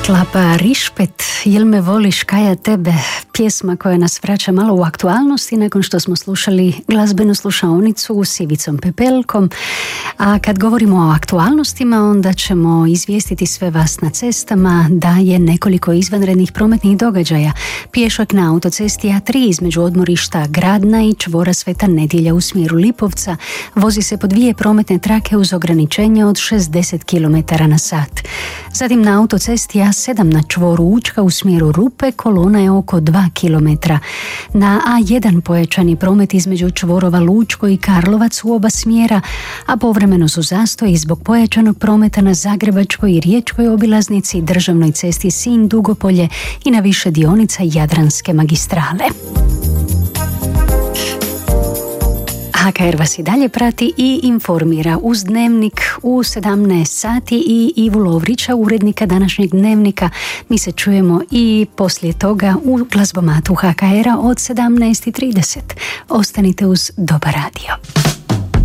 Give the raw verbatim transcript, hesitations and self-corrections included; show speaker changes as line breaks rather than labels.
Klapa Rišpet, jel me voliš kaj ja tebe, pjesma koja nas vraća malo u aktualnosti nakon što smo slušali glazbenu slušaonicu s Ivicom Pepelkom. A kad govorimo o aktualnostima, onda ćemo izvijestiti sve vas na cestama da je nekoliko izvanrednih prometnih događaja. Pješak na autocesti A tri između odmorišta Gradna i čvora Sveta Nedjelja u smjeru Lipovca vozi se po dvije prometne trake uz ograničenje od šezdeset kilometara na sat. Zatim na autocesti A sedam na čvoru Učka u smjeru Rupe kolona je oko dva kilometra. Na A jedan pojačan je promet između čvorova Lučko i Karlovac u oba smjera, a povremeno su zastoji zbog pojačanog prometa na Zagrebačkoj i Riječkoj obilaznici, državnoj cesti Sinj-Dugopolje i na više dionica Jadranske magistrale. H K R vas i dalje prati i informira uz dnevnik u sedamnaest sati i Ivu Lovrića, urednika današnjeg dnevnika. Mi se čujemo i poslije toga u glazbomatu H K R-a od sedamnaest i trideset. Ostanite uz Dobar radio.